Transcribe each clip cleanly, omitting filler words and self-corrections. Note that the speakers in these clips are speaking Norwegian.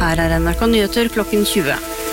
Her NRK Nyheter klokken 20.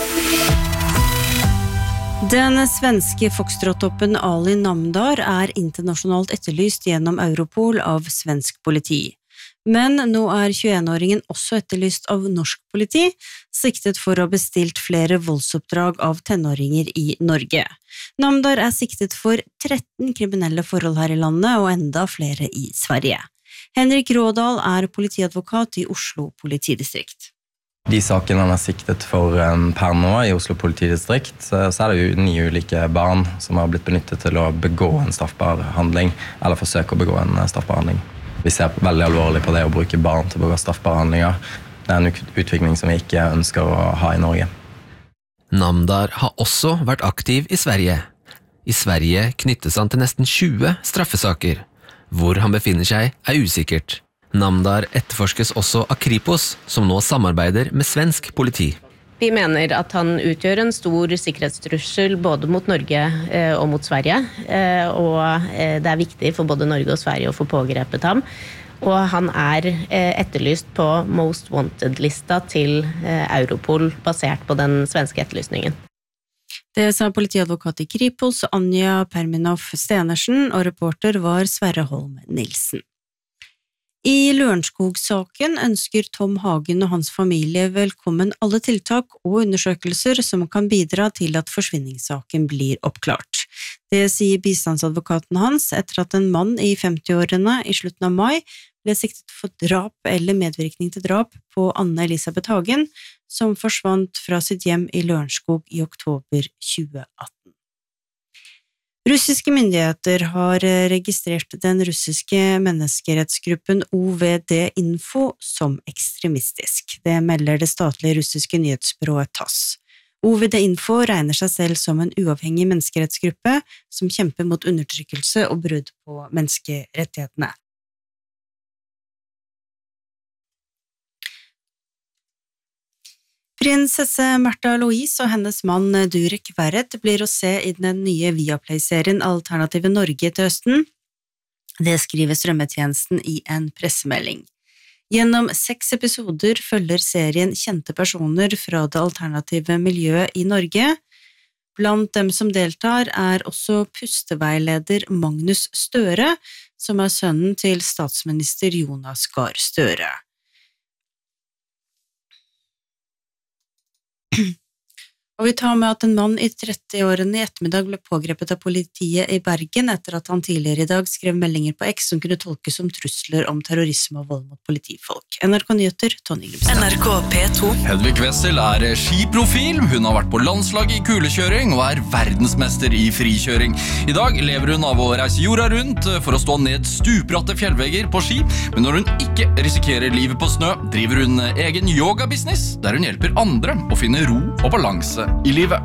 Den svenske foxtrot-toppen Ali Namdar internasjonalt etterlyst gjennom Europol av svensk politi. Men nå 21-åringen også etterlyst av norsk politi, siktet for å ha bestilt flere voldsoppdrag av tenåringer i Norge. Namdar siktet for 13 kriminelle forhold her i landet og enda flere i Sverige. Henrik Rådal politiadvokat i Oslo politidistrikt. De sakene han siktet for per nå i Oslo politidistrikt, så det jo 9 ulike barn som har blitt benyttet til å begå en straffbar handling, eller forsøke å begå en straffbar handling. Vi ser veldig alvorlig på det å bruke barn til å begå straffbare handlinger. Det en utvikling som vi ikke ønsker å ha i Norge. Namdar har også vært aktiv i Sverige. I Sverige knyttes han til nesten 20 straffesaker. Hvor han befinner seg usikkert. Namdar etterforskes også av Kripos, som nå samarbeider med svensk politi. Vi mener at han utgjør en stor sikkerhetstrussel både mot Norge og mot Sverige, og det viktig for både Norge og Sverige å få pågrepet ham. Og han etterlyst på Most Wanted-lista til Europol, basert på den svenske etterlysningen. Det sa politiadvokat i Kripos, Anja Perminoff-Stenersen, og reporter var Sverre Holm Nilsen. I Lørenskog-saken ønsker Tom Hagen og hans familie velkommen alle tiltak og undersøkelser som kan bidra til at forsvinningssaken blir oppklart. Det sier bistandsadvokaten hans etter at en mann i 50-årene i slutten av mai ble siktet for drap eller medvirkning til drap på Anne Elisabeth Hagen, som forsvant fra sitt hjem i Lørenskog i oktober 2018. Russiske myndigheter har registrert den russiske menneskerettsgruppen OVD Info som ekstremistisk. Det melder det statlige russiske nyhetsbyrået TASS. OVD Info regner seg selv som en uavhengig menneskerettsgruppe som kjemper mot undertrykkelse og brudd på menneskerettighetene. Prinsesse Märtha Louise og hennes mann Durek Verrett blir å se i den nye Viaplay-serien Alternative Norge til høsten. Det skriver strømmetjenesten i en pressemelding. Gjennom 6 episoder følger serien kjente personer fra det alternative miljøet i Norge. Blant dem som deltar også pusteveileder Magnus Støre, som sønnen til statsminister Jonas Gahr Støre. Og vi tar med at en mann i 30-årene i ettermiddag ble pågrepet av politiet i Bergen etter at han tidligere i dag skrev meldinger på X som kunne tolkes som trusler om terrorisme og vold mot politifolk. NRK Nyheter, Tonje Grimstad. NRK P2. Hedvig Wessel skiprofil, hun har vært på landslag i kulekjøring og verdensmester i frikjøring. I dag lever hun av å reise jorda rundt for å stå ned stupratte fjellvegger på ski, men når hun ikke risikerer livet på snø, driver hun egen yoga-business, der hun hjelper andre å finne ro og balanse i livet.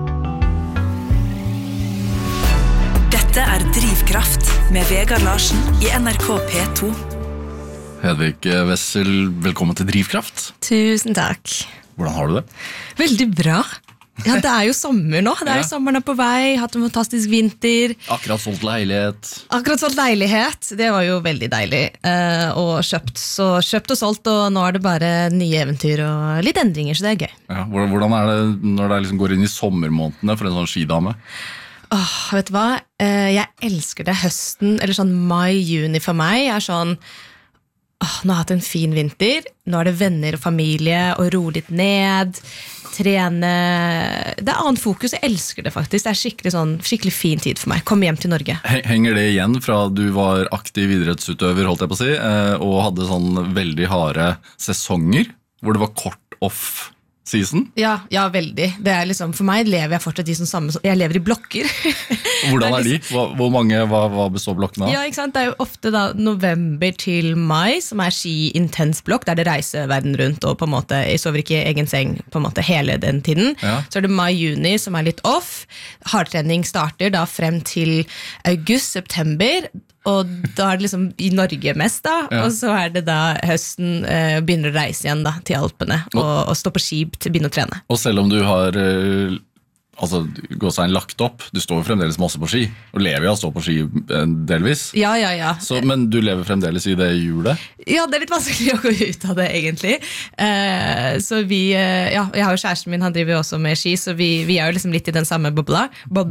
Dette Drivkraft med Vegard Larsen i NRK P2. Hedvig Wessel, velkommen til Drivkraft. Tusen takk. Hvordan har du det? Veldig bra. Ja, det jo sommer nå. Det jo sommeren på vei, hatt en fantastisk vinter. Akkurat solgt leilighet. Det var jo veldig deilig. Og kjøpt og solgt, og nå det bare nye eventyr og litt endringer, så det gøy. Ja, hvordan det når det liksom går inn i sommermånedene for en sånn skidame? Vet du hva? Jeg elsker det. Høsten, eller sånn mai-juni for meg, sånn nå har jeg hatt en fin vinter, nå det venner og familie, og ro litt ned, trene, det annet fokus, jeg elsker det faktisk, det skikkelig fin tid for meg, kom hjem til Norge. Henger det igjen fra du var aktiv idrettsutøver, holdt jeg på å si, og hadde sånn veldig harde sesonger, hvor det var kort off season? Ja, veldig. Det liksom, for meg lever jeg fortsatt jeg lever i blokker. Hvordan de? Hvor mange, hva består blokkene av? Ja, ikke sant? Det jo ofte da november til mai, som ski-intens blokk, der det reiser verden rundt, og på en måte, jeg sover ikke i egen seng på en måte hele den tiden. Ja. Så det mai-juni som litt off. Hardtrening starter da frem til august-september, og da det liksom i Norge mest da, ja. Og så det da høsten begynner å reise igjen da, til Alpene, og stå på skip til å begynne å trene. Og selv om du har altså, gåsetegn lagt opp. Du står jo fremdeles masse på ski, og lever jo av å stå på ski delvis. Ja. Så, men du lever fremdeles i det hjulet? Ja, det litt vanskelig å gå ut av det, egentlig. Så jeg har jo kjæresten min, han driver jo også med ski, så vi er jo liksom litt i den samme bobla.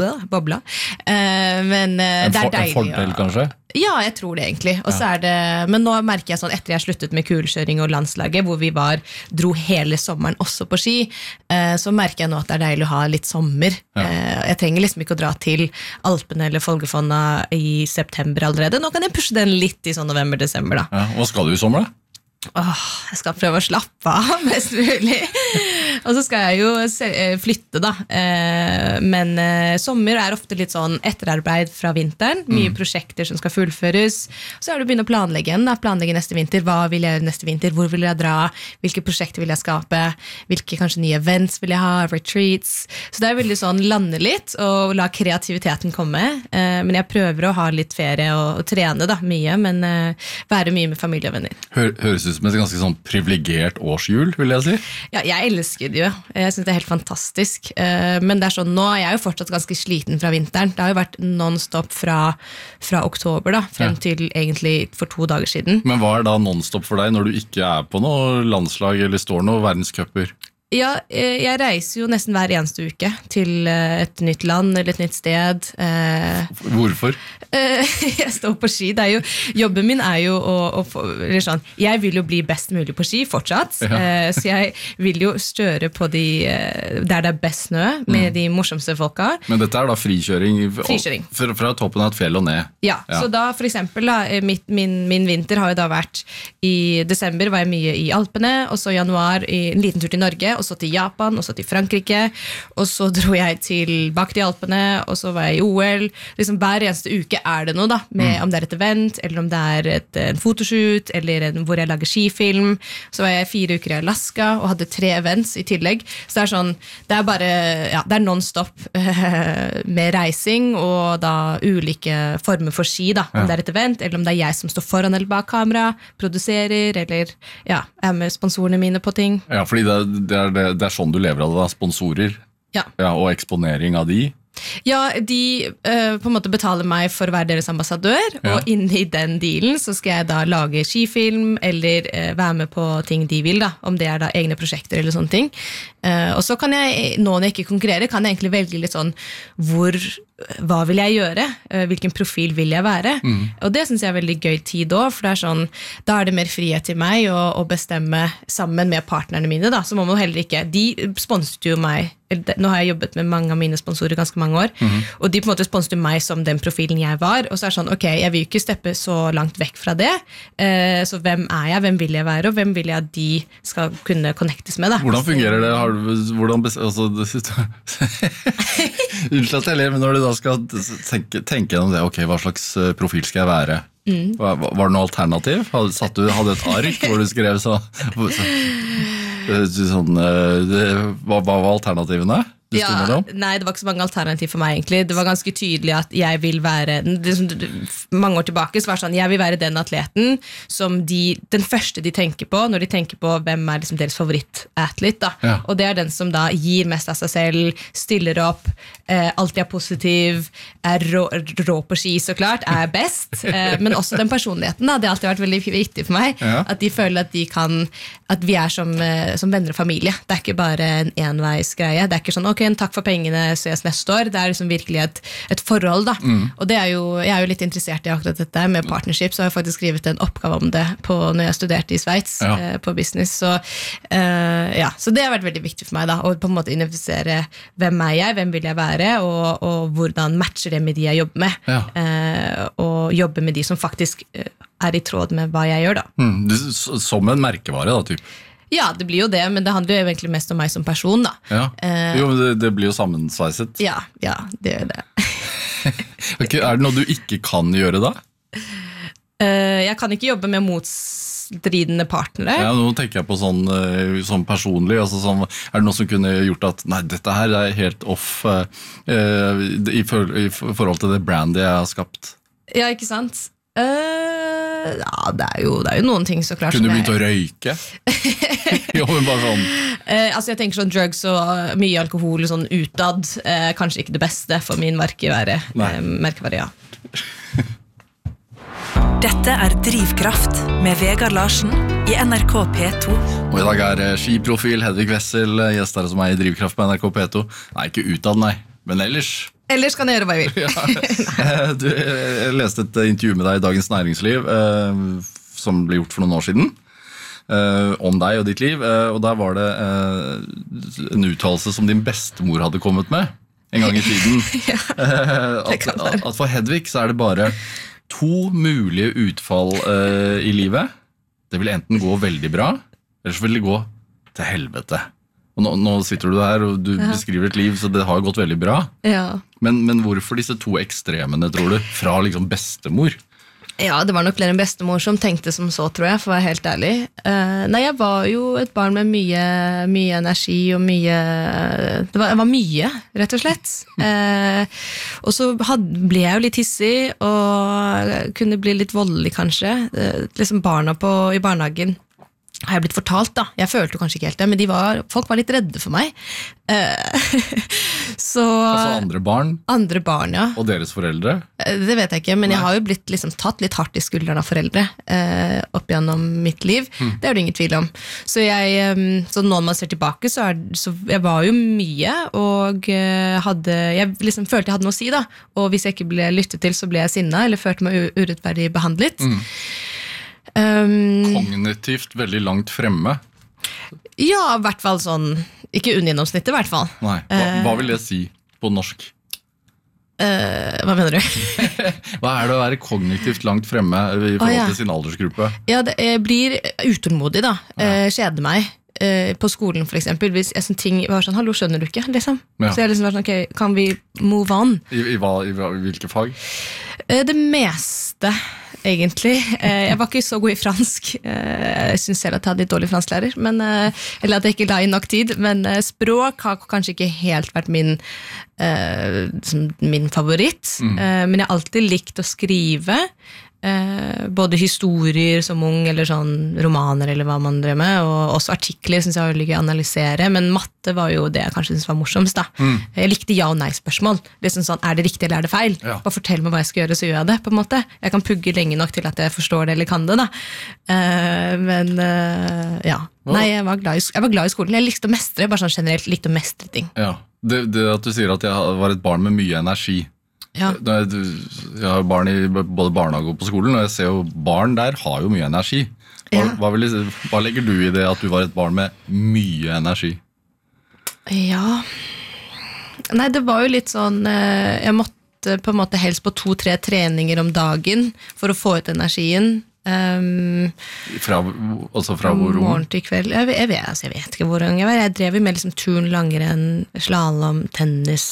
Men det deilig. En fordel, kanskje? Ja, jeg tror det egentlig. Og så det, men nå merker jeg sånn, etter jeg sluttet med kulekjøring og landslaget, hvor vi dro hele sommeren også på ski, så merker jeg nå at det deilig å ha litt sommer. Jeg trenger liksom ikke å dra til Alpene eller Folgefonna i september allerede. Nå kan jeg pushe den litt i sånn november-desember da. Ja, hva skal du i sommer da? Jeg skal prøve å slappe av mest mulig. Og så skal jeg jo flytte da. Men sommer ofte litt sånn etterarbeid fra vinteren. Mye prosjekter som skal fullføres. Så det å begynne å planlegge igjen. Planlegge neste vinter. Hva vil jeg gjøre neste vinter? Hvor vil jeg dra? Hvilke prosjekter vil jeg skape? Hvilke kanskje nye events vil jeg ha? Retreats? Så det veldig sånn lande litt og la kreativiteten komme. Men jeg prøver å ha litt ferie og trene da, mye, men være mye med familie og venner. Høres ut som et ganske sånn privilegert årshjul, vil jeg si. Ja, jeg elsker det jo. Jeg synes det helt fantastisk. Men det sånn, nå er jeg jo fortsatt ganske sliten fra vinteren. Det har jo vært non-stop fra oktober da, frem til egentlig for 2 dager siden. Men hva da non-stop for deg når du ikke på noe landslag eller står noe verdenscuper? Ja, jeg reiser jo nesten hver eneste uke til et nytt land eller et nytt sted. Hvorfor? Jeg står på ski. Jobben min jo eller sånn, jeg vil jo bli best mulig på ski fortsatt. Så jeg vil jo støre på der det best snø med de morsomste folka. Men dette da frikjøring? Frikjøring. Fra toppen av et fjell og ned? Ja, så da for eksempel da, min vinter har jo da vært i desember var jeg mye i Alpene, og så i januar en liten tur til Norge, og så til Japan, og så til Frankrike, og så dro jeg tilbake til Alpene, og så var jeg i OL. Liksom hver eneste uke det noe da, med om det et event, eller om det en fotoshoot, eller hvor jeg lager skifilm. Så var jeg 4 uker i Alaska, og hadde 3 events i tillegg. Så det sånn, det bare, ja, det non-stop med reising, og da ulike former for ski da, om det et event, eller om det jeg som står foran eller bak kamera, produserer, eller ja, med sponsorene mine på ting. Ja, fordi det sånn du lever av det, da, sponsorer og eksponering av de. Ja, de på en måte betaler meg for å være deres ambassadør, og inni den dealen så skal jeg da lage skifilm, eller være med på ting de vil da, om det da egne prosjekter eller sånne ting. Og så kan jeg, når jeg ikke konkurrerer, kan jeg egentlig velge litt sånn, hva vil jeg gjøre? Hvilken profil vil jeg være? Og det synes jeg veldig gøy tid også, for det sånn, da det mer frihet til meg å bestemme sammen med partnerne mine da, så må man heller ikke, de sponset jo meg, nå har jeg jobbet med mange av mine sponsorer ganske mange år, og de på en måte sponset meg som den profilen jeg var, og så sånn, ok, jeg vil ikke steppe så langt vekk fra det, så hvem jeg, hvem vil jeg være, og hvem vil jeg at de skal kunne connectes med da? Hvordan fungerer det? Unnskyld at jeg ler, men når du da skal tenke gjennom det, ok, hva slags profil skal jeg være? Var det noe alternativ? Hadde et ark hvor du skrev hva var alternativene? Nei, det var ikke så mange alternativ for meg egentlig. Det var ganske tydelig at jeg vil være mange år tilbake så var det sånn, jeg vil være den atleten som den første de tenker på når de tenker på hvem liksom deres favoritt-athlete da. Og det den som da gir mest av seg selv, stiller opp, alltid positiv, rå på ski så klart, best, men også den personligheten da, det har alltid vært veldig viktig for meg, at de føler at de kan, at vi som venner og familie. Det ikke bare en enveisgreie, det ikke sånn, ok, takk for pengene, ses neste år. Det liksom virkelig et forhold da. Og det jeg jo litt interessert i akkurat dette med partnership, så har jeg faktisk skrivet en oppgave om det når jeg studerte i Sveits på business. Så det har vært veldig viktig for meg da, å på en måte identifisere hvem jeg, hvem vil jeg være, og hvordan matcher det med de jeg jobber med. Og jobbe med de som faktisk i tråd med hva jeg gjør da. Som en merkevare da, typ? Ja, det blir jo det, men det handler jo egentlig mest om meg som person da. Jo, men det blir jo sammensveiset. Ja, det gjør det. Okay, det noe du ikke kan gjøre da? Jeg kan ikke jobbe med motstridende partnere. Ja, nå tenker jeg på sånn personlig, altså sånn, det noe som kunne gjort at, nei, dette her helt off i forhold til det brandet jeg har skapt? Ja, ikke sant? Ja, det er jo noen ting så klart. Kunne du begynt å røyke? Jo, men bare sånn. Altså jeg tenker sånn drugs og mye alkohol sånn utad, kanskje ikke det beste for min merkevare, ja. Dette Drivkraft med Vegard Larsen i NRK P2. Og i dag skiprofil Hedvig Wessel, gjest her som I Drivkraft på NRK P2. Nei, ikke utad, nei, men ellers. Ellers kan jeg gjøre hva jeg vil. Jeg leste et intervju med deg I Dagens Næringsliv, som ble gjort for noen år siden, om deg og ditt liv, og der var det en uttalelse som din bestemor hadde kommet med en gang I tiden. At for Hedvig så det bare 2 mulige utfall I livet. Det vil enten gå veldig bra, eller så vil det gå til helvete. Og nå sitter du her, og du beskriver et liv, så det har gått veldig bra. Men hvorfor disse 2 ekstremene, tror du, fra liksom bestemor? Ja, det var nok flere en bestemor som tenkte som så, tror jeg, for å være helt ærlig. Nei, jeg var jo et barn med mye energi og mye... Det var mye, rett og slett. Og så ble jeg jo litt hissig, og kunne bli litt voldelig, kanskje. Liksom barna I barnehagen har jeg blitt fortalt da, jeg følte kanskje ikke helt det, men folk var litt redde for meg. Så, altså andre barn? Andre barn, ja. Og deres foreldre? Det vet jeg ikke, men jeg har jo blitt liksom tatt litt hardt I skulderen av foreldre opp gjennom mitt liv. Det det ingen tvil om. Så når man ser tilbake, så jeg var jo mye, og jeg liksom følte jeg hadde noe å si da, og hvis jeg ikke ble lyttet til, så ble jeg sinnet, eller følte meg urettferdig behandlet. Kognitivt veldig langt fremme. Ja, I hvert fall sånn, ikke ungjennomsnittet I hvert fall. Nei, hva vil det si på norsk? Hva mener du? Hva det å være kognitivt langt fremme I forhold til sin aldersgruppe? Ja, jeg blir utålmodig da, kjeder meg på skolen for eksempel, hvis ting var sånn, hallo, skjønner du ikke, liksom? Så jeg liksom var sånn, ok, kan vi move on? I hvilke fag? Det meste egentlig. Jeg var ikke så god I fransk. Jeg synes selv at jeg hadde litt dårlig fransklærer, eller at jeg ikke la inn nok tid, men språk har kanskje ikke helt vært min favoritt, men jeg har alltid likt å skrive, både historier som ung, eller sånn romaner, eller hva man drev med, og også artikler synes jeg var veldig gøy å analysere, men matte var jo det jeg kanskje synes var morsomst da. Jeg likte ja- og nei-spørsmål, liksom sånn, det riktig eller det feil? Bare fortell meg hva jeg skal gjøre, så gjør jeg det, på en måte. Jeg kan pugge lenge nok til at jeg forstår det, eller kan det da. Men ja, nei, jeg var glad I skolen. Jeg likte å mestre, bare sånn generelt likte å mestre ting. Ja, det at du sier at jeg var et barn med mye energi, jeg har barn I både barnehage og på skolen, og jeg ser jo barn der har jo mye energi. Hva legger du I det at du var et barn med mye energi? Ja, nei, det var jo litt sånn, jeg måtte på en måte helst på 2-3 treninger om dagen for å få ut energien. Fra hvor ung? Morgen til kveld. Jeg vet ikke hvor ung jeg var. Jeg drev med liksom turn, langrenn, slalom, tennis,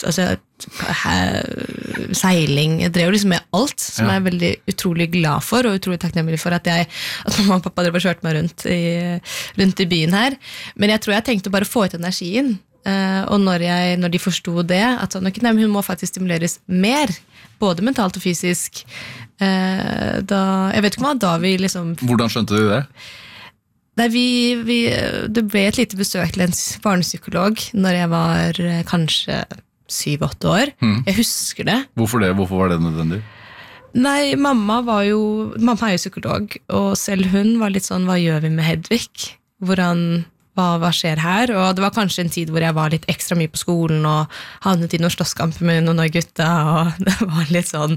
seiling. Jeg drev liksom med alt som jeg veldig utrolig glad for, og utrolig takknemlig for at mamma og pappa drev og kjørte meg rundt I byen her. Men jeg tror jeg tenkte bare få ut energien. Og når de forstod det, at sånn, hun må faktisk stimuleres mer, både mentalt og fysisk. Jeg vet ikke hva da vi liksom... Hvordan skjønte du det? Nei, det ble et lite besøk til en barnepsykolog når jeg var kanskje 7-8 år. Jeg husker det. Hvorfor det? Hvorfor var det nødvendig? Nei, mamma er jo psykolog, og selv hun var litt sånn, hva gjør vi med Hedvig? Hva skjer her? Og det var kanskje en tid hvor jeg var litt ekstra mye på skolen og havnet I noen slåsskamper med noen av gutta, og det var litt sånn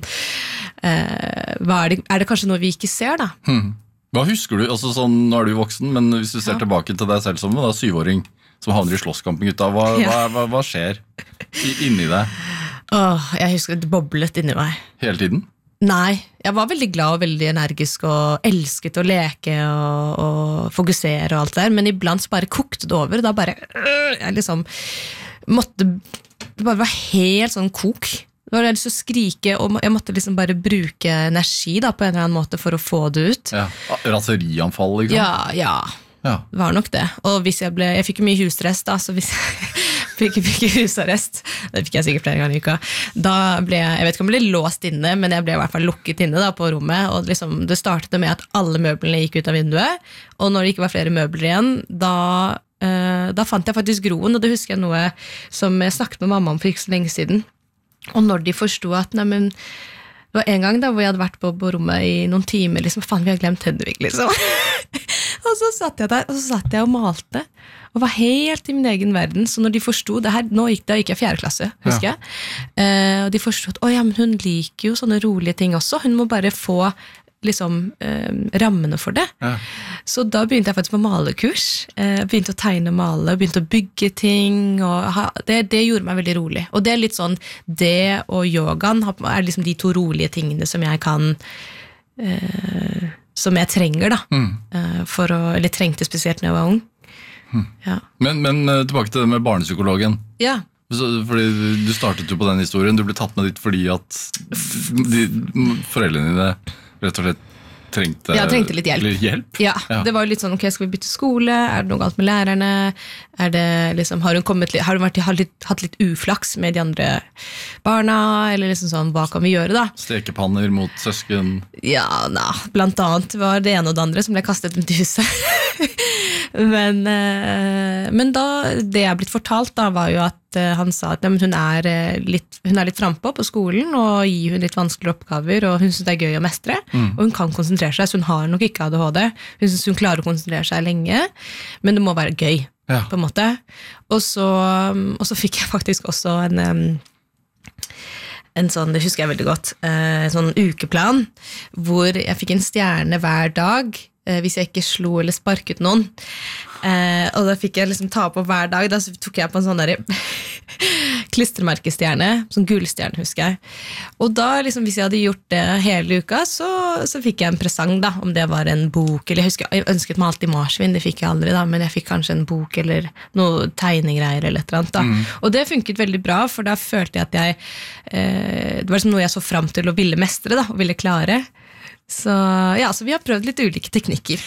det kanskje noe vi ikke ser da? Hva husker du? Altså sånn, nå du voksen, men hvis du ser tilbake til deg selv som 7-åring som havner I slåsskampen, gutta, hva skjer inni deg? Jeg husker det boblet inni meg. Hele tiden? Nei, jeg var veldig glad og veldig energisk og elsket å leke og fokusere og alt der, men iblant så bare kokte det over, da bare jeg liksom det bare var helt sånn kok. Det var lyst til å skrike, og jeg måtte liksom bare bruke energi da, på en eller annen måte for å få det ut. Ja, raserianfall liksom? Ja, det var nok det. Og hvis jeg fikk mye husarrest da, så hvis jeg fikk husarrest, det fikk jeg sikkert flere ganger I uka, da ble jeg vet ikke om jeg ble låst inne, men jeg ble I hvert fall lukket inne da, på rommet, og liksom, det startet med at alle møblene gikk ut av vinduet, og når det ikke var flere møbler igjen, da da fant jeg faktisk roen, og det husker jeg noe som jeg snakket med mamma om for ikke så lenge siden. Og når de forstod at, nei, men det var en gang da, hvor jeg hadde vært på rommet i noen timer, liksom, faen, vi har glemt Hedvig, liksom. Og så satt jeg der, og så satt jeg og malte, og var helt i min egen verden, så når de forstod det her, da gikk jeg 4. klasse, husker jeg, og de forstod at, ja, men hun liker jo sånne rolige ting også, hun må bare få liksom rammene for det. Så da begynte jeg faktisk på malekurs, begynte å tegne og male, begynte å bygge ting, og det gjorde meg veldig rolig. Og det litt sånn, det og yogaen liksom de 2 rolige tingene som jeg kan, som jeg trenger da, eller trengte spesielt når jeg var ung. Ja. Men tilbake til det med barnepsykologen. Ja. Fordi du startet jo på den historien, du ble tatt med dit fordi at foreldrene dine rett og slett trengte litt hjelp. Ja, det var jo litt sånn, ok, skal vi bytte skole? Det noe galt med lærerne? Det liksom, har hun hatt litt uflaks med de andre barna? Eller liksom sånn, hva kan vi gjøre da? Stekepanner mot søsken? Ja, blant annet var det ene og det andre som ble kastet rundt i huset. Men da, det jeg blitt fortalt da, var jo at han sa at hun er litt frempå på skolen, og gir hun litt vanskelige oppgaver, og hun synes det er gøy å mestre, og hun kan konsentrere seg, så hun har nok ikke ADHD. Hun synes hun klarer å konsentrere seg lenge, men det må være gøy, på en måte. Og så fikk jeg faktisk også en sånn, det husker jeg veldig godt, en sånn ukeplan, hvor jeg fikk en stjerne hver dag, hvis jeg ikke slo eller sparket noen. Og da fikk jeg liksom ta på hver dag, da så tok jeg på en sånn der klistremerkestjerne, sånn gullstjerne husker jeg. Og da liksom, hvis jeg hadde gjort det hele uka, så fikk jeg en presang da, om det var en bok, eller jeg ønsket meg alltid marsvin, det fikk jeg aldri da, men jeg fikk kanskje en bok eller noe tegnegreier eller et eller annet da. Og det funket veldig bra, for da følte jeg at det var liksom noe jeg så frem til å ville mestre da, og ville klare. Så ja, så vi har prøvd litt ulike teknikker.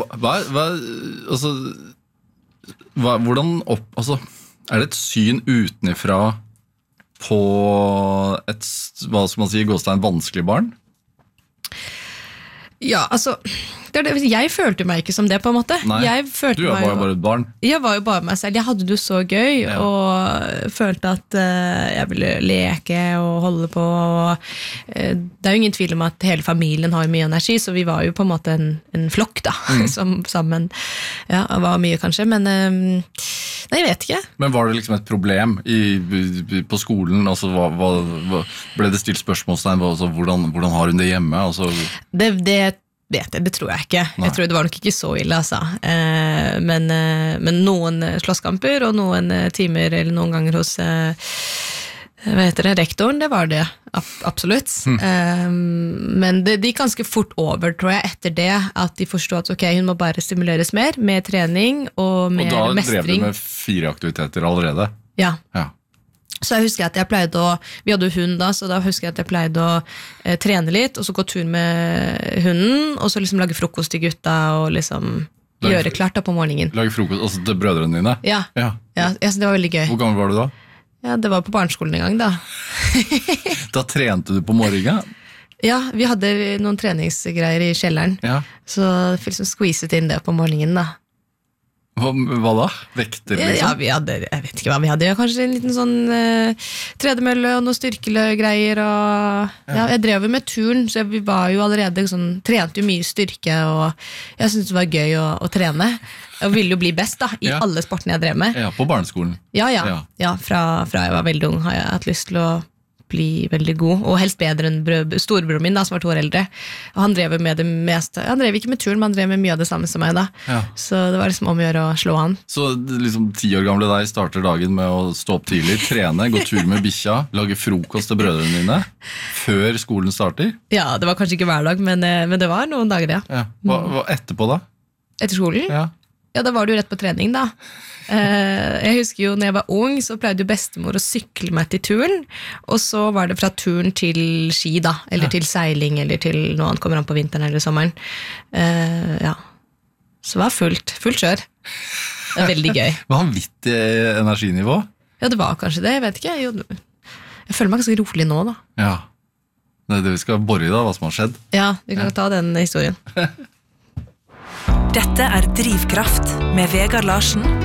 Hvordan er det et syn utenifra på et, hva skal man si, gåstein vanskelig barn? Ja, altså jeg følte meg ikke som det på en måte. Nei, du var jo bare et barn. Jeg var jo bare meg selv. Jeg hadde det så gøy, og følte at jeg ville leke og holde på. Og, det er jo ingen tvil om at hele familien har mye energi, så vi var jo på en måte en flokk da, som sammen var mye kanskje, men nei, jeg vet ikke. Men var det liksom et problem på skolen? Altså, ble det stilt spørsmålstegn? Altså, hvordan har hun det hjemme? Altså, det tror jeg ikke. Nei. Jeg tror det var nok ikke så ille, altså. Men noen slåsskamper og noen timer eller noen ganger hos rektoren, det var det absolutt. Men det gikk ganske fort over, tror jeg, etter det, at de forstod at ok, hun må bare stimuleres mer med trening og med mestring. Og da drev du med 4 aktiviteter allerede? Ja. Så jeg husker at jeg pleide vi hadde jo hund da, så da husker jeg at jeg pleide å trene litt, og så gå tur med hunden, og så liksom lage frokost til gutta, og liksom gjøre klart da på morgenen. Lage frokost, altså til brødrene dine? Ja, så det var veldig gøy. Hvor gammel var du da? Ja, det var på barneskolen en gang da. Da trente du på morgenen? Ja, vi hadde noen treningsgreier i kjelleren, så jeg fikk liksom squeezet inn det på morgenen da. Hva da? Vekter liksom? Ja, jeg vet ikke hva vi hadde. Kanskje en liten sånn tredemølle og noen styrkelegreier. Jeg drev jo med turn, så vi var jo allerede sånn, trente jo mye styrke, og jeg syntes det var gøy å trene. Jeg ville jo bli best da, i alle sportene jeg drev med. Ja, på barneskolen. Ja, fra jeg var veldig ung har jeg hatt lyst til å bli veldig god, og helst bedre enn storebroren min da, som var 2 år eldre. Og han drev med det meste. Han drev ikke med turn, men han drev med mye av det samme som meg da. Så det var liksom om å gjøre å slå han. Så liksom 10 år gamle deg starter dagen med å stå opp tidlig, trene, gå tur med bikkja, lage frokost til brødrene dine, før skolen starter? Ja, det var kanskje ikke hver dag, men det var noen dager, ja. Hva etterpå da? Etter skolen? Ja, da var det jo rett på trening da. Jeg husker jo når jeg var ung, så pleide jo bestemor å sykle meg til turen, og så var det fra turen til ski da, eller til seiling, eller til noe annet kommer an på vinteren eller sommeren. Så det var fullt kjør. Det var veldig gøy. Vanvittig energinivå? Ja, det var kanskje det, jeg vet ikke. Jeg føler meg ganske rolig nå da. Ja, det er det vi skal bore i da, hva som har skjedd. Ja, vi kan ta den historien. Dette er Drivkraft med Vegard Larsen